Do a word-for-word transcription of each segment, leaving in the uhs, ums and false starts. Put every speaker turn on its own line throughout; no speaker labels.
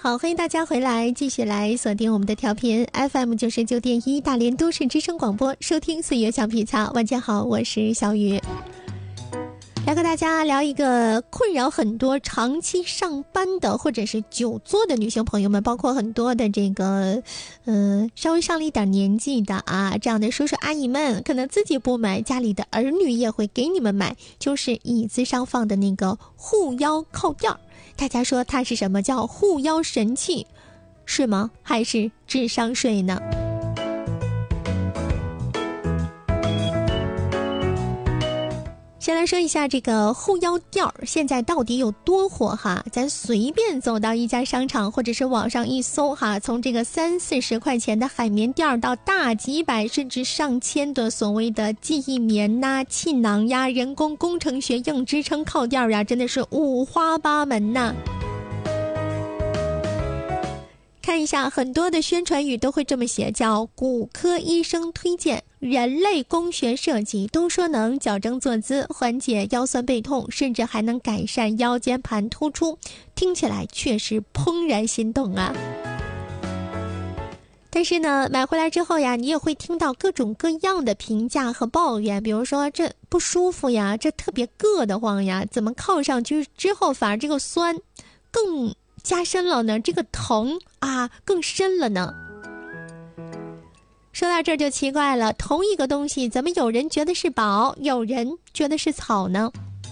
好，欢迎大家回来，继续来锁定我们的调频 F M 九十九点一大连都市之声广播，收听岁月橡皮擦。晚间好，我是小雨，来和大家聊一个困扰很多长期上班的或者是久坐的女性朋友们，包括很多的这个呃稍微上了一点年纪的啊，这样的叔叔阿姨们，可能自己不买，家里的儿女也会给你们买，就是椅子上放的那个护腰靠垫儿。大家说它是什么？叫护腰神器，是吗？还是智商税呢？先来说一下这个护腰垫儿现在到底有多火哈？咱随便走到一家商场或者是网上一搜哈，从这个三四十块钱的海绵垫儿到大几百甚至上千的所谓的记忆棉呐、气囊呀、人工工程学硬支撑靠垫儿呀，真的是五花八门呐。看一下，很多的宣传语都会这么写，叫骨科医生推荐，人类工学设计，都说能矫正坐姿，缓解腰酸背痛，甚至还能改善腰间盘突出，听起来确实怦然心动啊。但是呢，买回来之后呀，你也会听到各种各样的评价和抱怨，比如说这不舒服呀，这特别硌得慌呀，怎么靠上去之后反而这个酸更加深了呢？这个疼啊更深了呢。说到这儿就奇怪了，同一个东西怎么有人觉得是宝，有人觉得是草呢？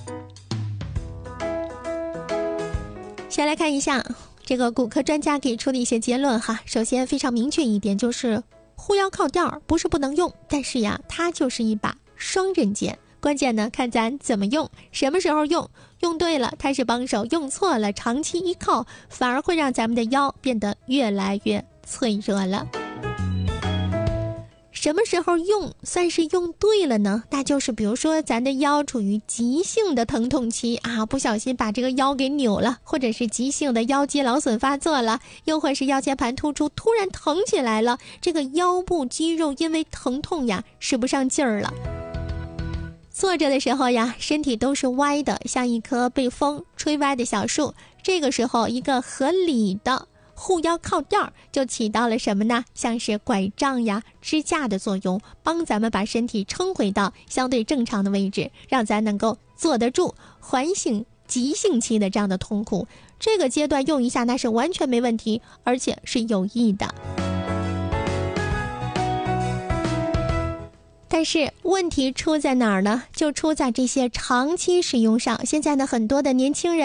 先来看一下这个骨科专家给出的一些结论哈。首先非常明确一点，就是护腰靠垫不是不能用，但是呀，它就是一把双刃剑。关键呢，看咱怎么用，什么时候用，用对了它是帮手，用错了长期依靠反而会让咱们的腰变得越来越脆弱了。什么时候用算是用对了呢？那就是比如说咱的腰处于急性的疼痛期啊，不小心把这个腰给扭了，或者是急性的腰肌劳损发作了，又或是腰间盘突出突然疼起来了，这个腰部肌肉因为疼痛呀使不上劲儿了。坐着的时候呀，身体都是歪的，像一棵被风吹歪的小树。这个时候，一个合理的护腰靠垫就起到了什么呢？像是拐杖呀、支架的作用，帮咱们把身体撑回到相对正常的位置，让咱能够坐得住，缓解急性期的这样的痛苦。这个阶段用一下那是完全没问题，而且是有益的。但是问题出在哪儿呢？就出在这些长期使用上。现在呢，很多的年轻人